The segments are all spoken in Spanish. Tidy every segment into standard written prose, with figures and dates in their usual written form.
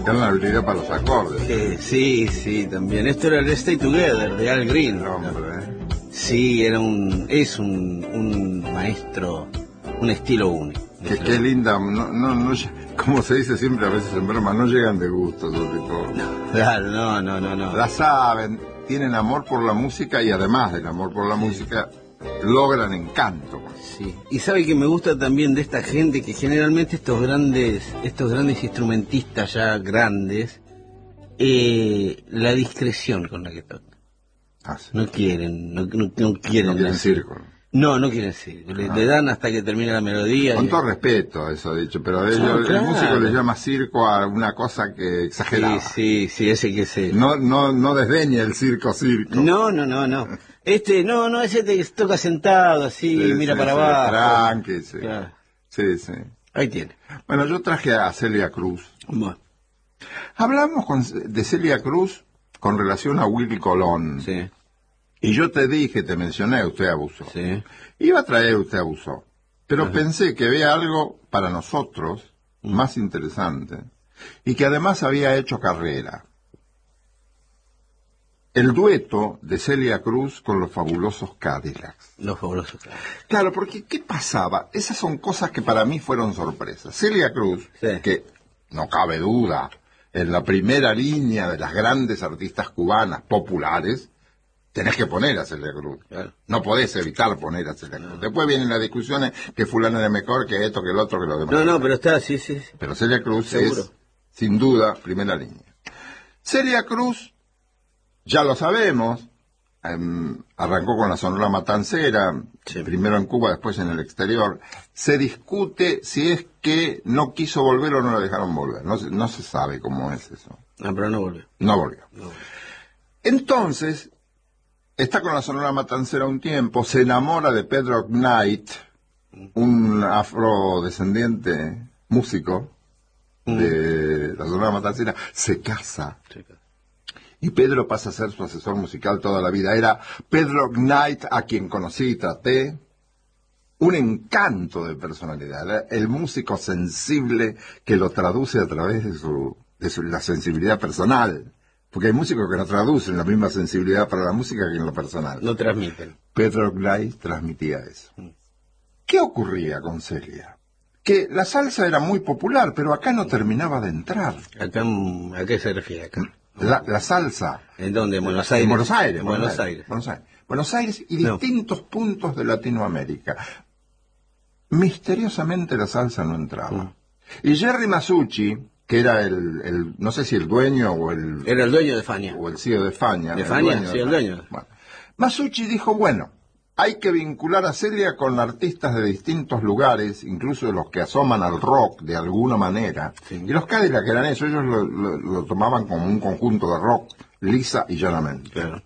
Tienen la habilidad para los acordes. Sí, también. Esto era el Stay Together de Al Green. Hombre, Sí, es un maestro, un estilo único. Qué linda, como se dice siempre a veces en broma, no llegan de gusto sobre todo. Claro, no. La saben, tienen amor por la música y además del amor por la música, logran encanto. Sí, y sabe que me gusta también de esta gente que generalmente estos grandes instrumentistas ya grandes, la discreción con la que tocan. Sí. No quieren circo. No quieren circo. Le dan hasta que termine la melodía. Con todo respeto, eso dicho, pero el músico le llama circo a una cosa que exagerada. Sí, ese que se... No desdeña el circo. No. Ese te toca sentado así, mira para abajo. Tranqui, sí. Claro. Sí. Ahí tiene. Bueno, yo traje a Celia Cruz. Bueno. Hablamos de Celia Cruz con relación a Willy Colón. Sí. Y yo te mencioné, usted abusó. Sí. Iba a traer, usted abusó. Pero pensé que había algo para nosotros más interesante y que además había hecho carrera. El dueto de Celia Cruz con los Fabulosos Cadillacs. Los Fabulosos Cadillacs. Claro, porque ¿qué pasaba? Esas son cosas que para mí fueron sorpresas. Celia Cruz, que no cabe duda, en la primera línea de las grandes artistas cubanas populares, tenés que poner a Celia Cruz. Claro. No podés evitar poner a Celia Cruz. Después vienen las discusiones que fulano es mejor, que esto, que el otro, que lo demás. No, pero está, sí. Pero Celia Cruz seguro. es, sin duda, primera línea. Celia Cruz, ya lo sabemos, arrancó con la Sonora Matancera, primero en Cuba, después en el exterior. Se discute si es que no quiso volver o no la dejaron volver. No se sabe cómo es eso. Pero no volvió. No volvió. Entonces, está con la Sonora Matancera un tiempo, se enamora de Pedro Knight, un afrodescendiente músico de la Sonora Matancera, se casa. Y Pedro pasa a ser su asesor musical toda la vida. Era Pedro Knight, a quien conocí y traté. Un encanto de personalidad. Era el músico sensible que lo traduce a través de la sensibilidad personal. Porque hay músicos que no traducen la misma sensibilidad para la música que en lo personal. No transmiten. Pedro Knight transmitía eso. ¿Qué ocurría con Celia? Que la salsa era muy popular, pero acá no terminaba de entrar. ¿A qué se refiere acá? La salsa. ¿En dónde? ¿En Buenos Aires? En Buenos Aires y distintos puntos de Latinoamérica. Misteriosamente la salsa no entraba. Y Jerry Masucci, que era no sé si el dueño o el... Era el dueño de Fania. O el CEO de Fania. ¿De Fania? Sí, el dueño. Bueno, Masucci dijo, hay que vincular a Celia con artistas de distintos lugares, incluso de los que asoman al rock de alguna manera. Sí. Y los Cadillacs eran eso, ellos lo tomaban como un conjunto de rock, lisa y llanamente. Claro.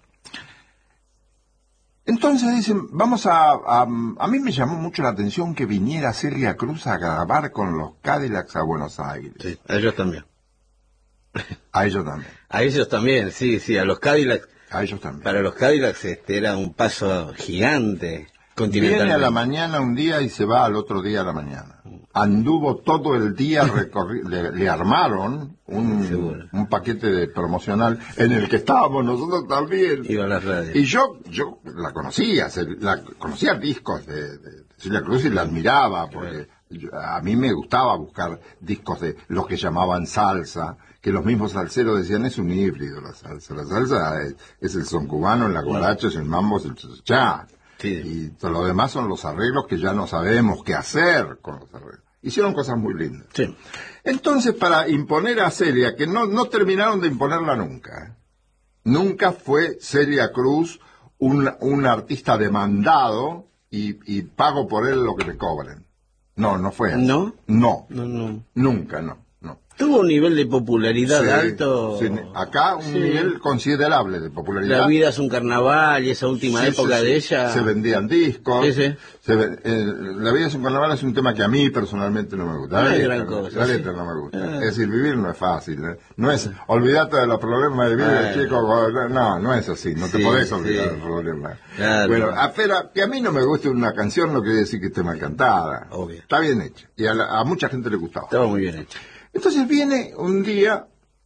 Entonces dicen, a mí me llamó mucho la atención que viniera Celia Cruz a grabar con los Cadillacs a Buenos Aires. Sí, a ellos también. A ellos también. A ellos también, sí, a los Cadillacs. A ellos también. Para los Cadillacs era un paso gigante. Viene a la mañana un día y se va al otro día a la mañana. Anduvo todo el día, le armaron un paquete promocional en el que estábamos nosotros también. Iba a las radios. Y yo la conocía discos de Celia Cruz y la admiraba, porque a mí me gustaba buscar discos de los que llamaban salsa, que los mismos salseros decían, es un híbrido la salsa. La salsa es el son cubano, el guaracha, es el mambo, es el cha. Sí. Y todo lo demás son los arreglos que ya no sabemos qué hacer con los arreglos. Hicieron cosas muy lindas. Sí. Entonces, para imponer a Celia, que no terminaron de imponerla nunca, nunca fue Celia Cruz un artista demandado y pago por él lo que me cobren. No fue así. ¿No? No. Nunca, no. Tuvo un nivel de popularidad alto. Sí, acá un nivel considerable de popularidad. La vida es un carnaval y esa última época de ella. Se vendían discos. Sí. La vida es un carnaval es un tema que a mí personalmente no me gusta. No es gran cosa. La letra no me gusta. Es decir, vivir no es fácil. No es, olvídate de los problemas de vida, chico. No es así. No te podés olvidar de los problemas. Claro. Bueno, pero que a mí no me guste una canción no quiere decir que esté mal cantada. Obvio. Está bien hecha. Y a mucha gente le gustaba. Estaba muy bien hecha. Entonces viene un día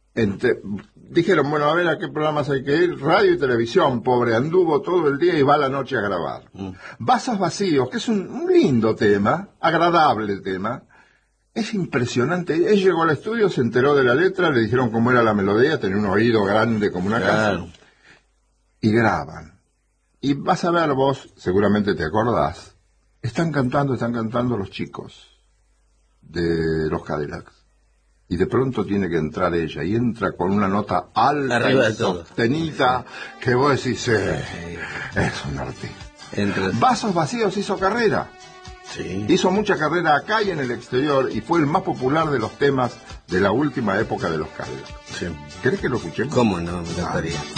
Dijeron, bueno, a ver a qué programas hay que ir. Radio y televisión, pobre, anduvo todo el día y va a la noche a grabar. Vasos vacíos, que es un lindo tema, agradable tema. Es impresionante. Él llegó al estudio, se enteró de la letra, le dijeron cómo era la melodía, tenía un oído grande como una casa. Y graban. Y vas a ver vos, seguramente te acordás, están cantando los chicos de los Cadillacs. Y de pronto tiene que entrar ella, y entra con una nota alta arriba y sostenida, que vos decís, es un artista. Vasos Vacíos hizo carrera. Sí. Hizo mucha carrera acá y en el exterior, y fue el más popular de los temas de la última época de los Cadillacs. Sí. ¿Querés que lo escuchemos? ¿Cómo no? Me encantaría.